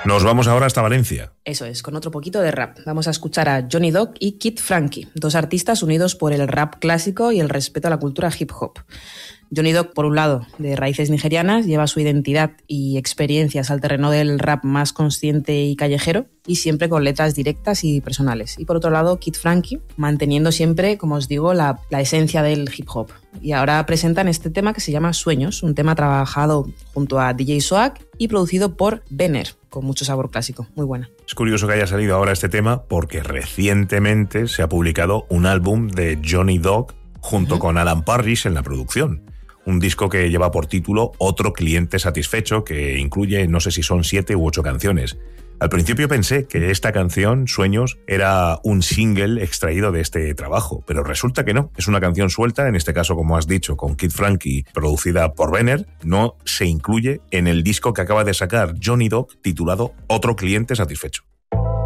Nos vamos ahora hasta Valencia. Eso es, con otro poquito de rap. Vamos a escuchar a Johnny Dog y Kid Frankie, dos artistas unidos por el rap clásico y el respeto a la cultura hip hop. Johnny Dog, por un lado, de raíces nigerianas, lleva su identidad y experiencias al terreno del rap más consciente y callejero, y siempre con letras directas y personales. Y por otro lado, Kid Frankie, manteniendo siempre, como os digo, la esencia del hip hop. Y ahora presentan este tema que se llama Sueños, un tema trabajado junto a DJ Swag y producido por Benner, con mucho sabor clásico. Muy buena. Es curioso que haya salido ahora este tema porque recientemente se ha publicado un álbum de Johnny Dog junto con Alan Parrish en la producción. Un disco que lleva por título Otro cliente satisfecho, que incluye, no sé si son 7 u 8 canciones. Al principio pensé que esta canción, Sueños, era un single extraído de este trabajo, pero resulta que no. Es una canción suelta, en este caso, como has dicho, con Kid Frankie, producida por Benner. No se incluye en el disco que acaba de sacar Johnny Dog, titulado Otro cliente satisfecho.